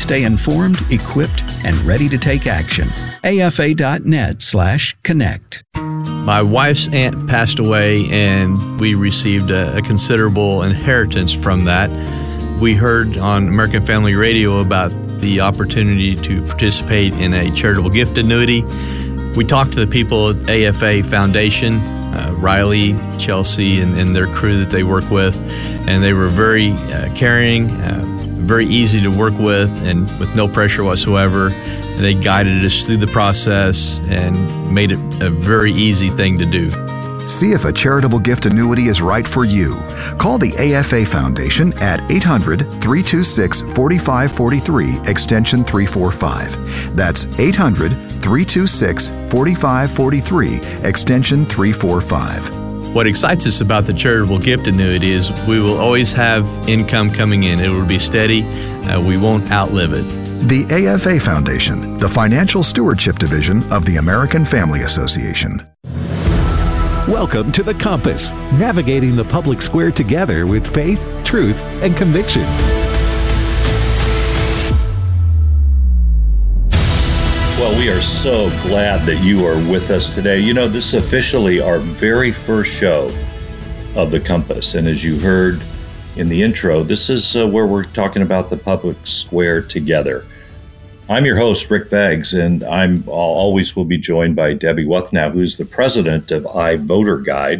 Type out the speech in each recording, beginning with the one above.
stay informed, equipped, and ready to take action. afa.net/connect. My wife's aunt passed away, and we received a considerable inheritance from that. We heard on American Family Radio about the opportunity to participate in a charitable gift annuity. We talked to the people at AFA Foundation, Riley, Chelsea, and their crew that they work with, and they were very caring, very easy to work with, and with no pressure whatsoever. They guided us through the process and made it a very easy thing to do. See if a charitable gift annuity is right for you. Call the AFA Foundation at 800-326-4543, extension 345. That's 800-326-4543, extension 345. What excites us about the charitable gift annuity is we will always have income coming in. It will be steady. We won't outlive it. The AFA Foundation, the Financial Stewardship Division of the American Family Association. Welcome to The Compass, navigating the public square together with faith, truth, and conviction. Well, we are so glad that you are with us today. You know, this is officially our very first show of The Compass. And as you heard in the intro, this is where we're talking about the public square together. I'm your host, Rick Beggs, and I always will be joined by Debbie Wuthnow, who's the president of iVoterGuide.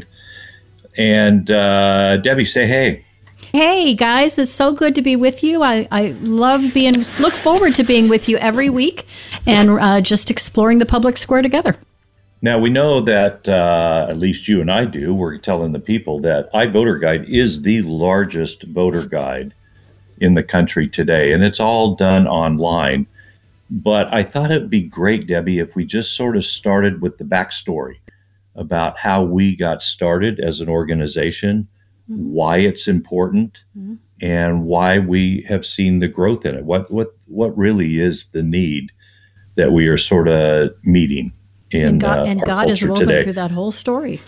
And Debbie, say hey. Hey, guys, it's so good to be with you. I look forward to being with you every week and just exploring the public square together. Now, we know that, at least you and I do, we're telling the people that iVoterGuide is the largest voter guide in the country today, and it's all done online. But I thought it'd be great, Debbie, if we just sort of started with the backstory about how we got started as an organization, why it's important, and why we have seen the growth in it. What really is the need that we are sort of meeting in our God is woven today. through that whole story.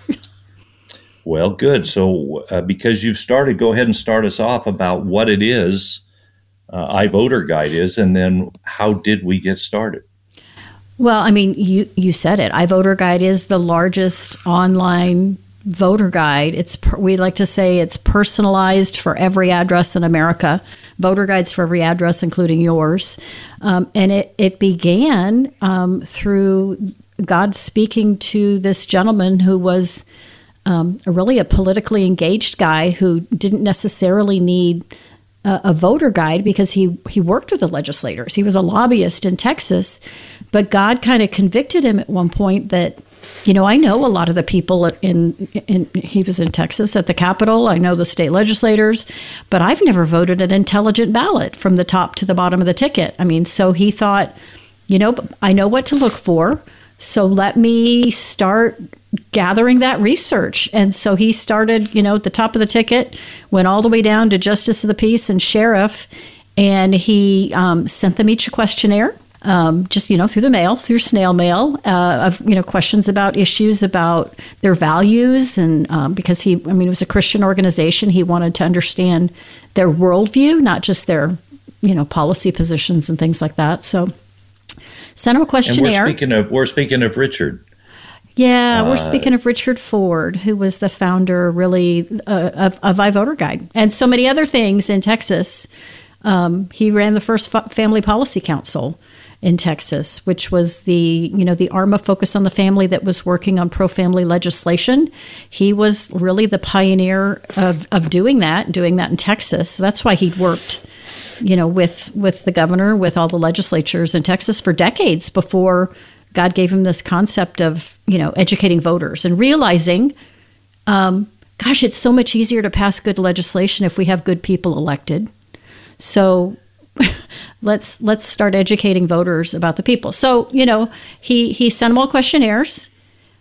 Well, good. So because you've started, go ahead and start us off about what it is iVoterGuide is, and then how did we get started? Well, I mean, you said it. iVoterGuide is the largest online voter guide. We like to say it's personalized for every address in America. Voter guides for every address, including yours. And it began through God speaking to this gentleman who was really a politically engaged guy who didn't necessarily need a voter guide because he worked with the legislators. He was a lobbyist in Texas, but God kind of convicted him at one point that, you know, I know a lot of the people he was in Texas at the Capitol. I know the state legislators, but I've never voted an intelligent ballot from the top to the bottom of the ticket. I mean, so he thought, you know, I know what to look for. So let me start gathering that research. And so he started, you know, at the top of the ticket, went all the way down to justice of the peace and sheriff. And he sent them each a questionnaire, just, you know, through the mail, through snail mail, of, you know, questions about issues about their values. And because it was a Christian organization, he wanted to understand their worldview, not just their, you know, policy positions and things like that. So sent him a questionnaire. And we're speaking of Richard. Yeah, we're speaking of Richard Ford, who was the founder, really, of iVoterGuide, and so many other things in Texas. He ran the first Family Policy Council in Texas, which was the arm of Focus on the Family that was working on pro-family legislation. He was really the pioneer of doing that in Texas. So that's why he worked, you know, with the governor, with all the legislatures in Texas for decades before God gave him this concept of, you know, educating voters and realizing, gosh, it's so much easier to pass good legislation if we have good people elected. So let's start educating voters about the people. So, you know, he sent them all questionnaires.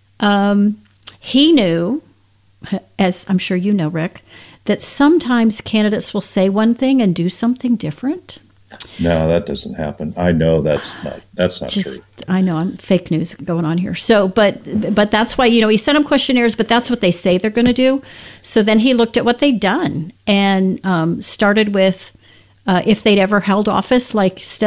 He knew, as I'm sure you know, Rick, that sometimes candidates will say one thing and do something different. No, that doesn't happen. I know that's not true. I know, I'm fake news going on here. So, but that's why, you know, he sent them questionnaires, but that's what they say they're going to do. So then he looked at what they'd done and started with if they'd ever held office, like